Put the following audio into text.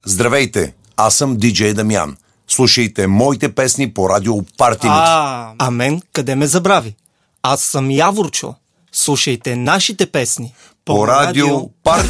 Здравейте, аз съм диджей Дамян. Слушайте моите песни по радио Парти Микс. А мен къде ме забрави? Аз съм Яворчо. Слушайте нашите песни по радио Парти